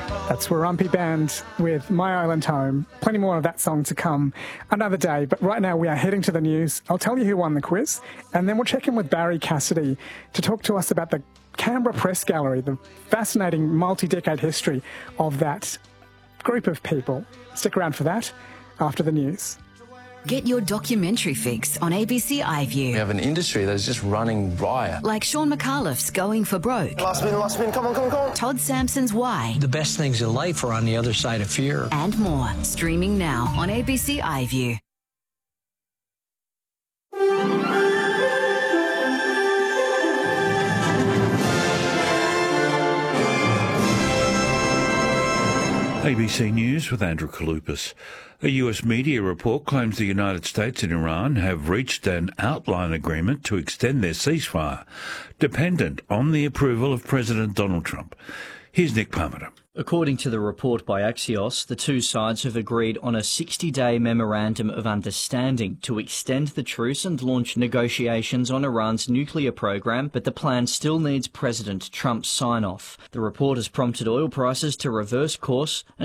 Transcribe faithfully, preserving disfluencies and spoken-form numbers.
That's Warumpi Band with My Island Home. Plenty more of that song to come another day, but right now we are heading to the news. I'll tell you who won the quiz, and then we'll check in with Barry Cassidy to talk to us about the Canberra Press Gallery, the fascinating multi-decade history of that group of people. Stick around for that after the news. Get your documentary fix on A B C iView. We have an industry that is just running riot. Like Sean McAuliffe's Going for Broke. Last spin, last spin, come on, come on, come on. Todd Sampson's Why. The best things in life are on the other side of fear. And more. Streaming now on A B C iView. A B C News with Andrew Kalupas. A U S media report claims the United States and Iran have reached an outline agreement to extend their ceasefire, dependent on the approval of President Donald Trump. Here's Nick Parmenter. According to the report by Axios, the two sides have agreed on a sixty-day memorandum of understanding to extend the truce and launch negotiations on Iran's nuclear program, but the plan still needs President Trump's sign-off. The report has prompted oil prices to reverse course and